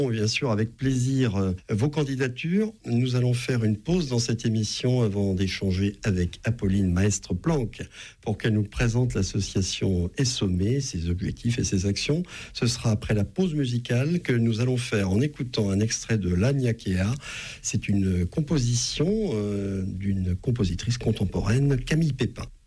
Bien sûr, avec plaisir, vos candidatures. Nous allons faire une pause dans cette émission avant d'échanger avec Apolline Maestre-Planck pour qu'elle nous présente l'association Essomé, ses objectifs et ses actions. Ce sera après la pause musicale que nous allons faire en écoutant un extrait de l'Agnaquea. C'est une composition d'une compositrice contemporaine, Camille Pépin.